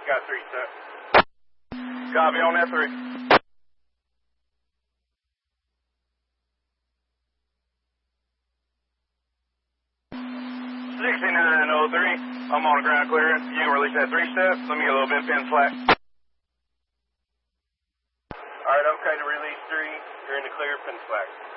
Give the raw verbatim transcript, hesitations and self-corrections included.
got three step. Copy on that three. sixty-nine oh three, I'm on the ground clearance. You can release that three step. Let me get a little bit pin slack. Alright, okay to release three. You're in the clear, pin slack.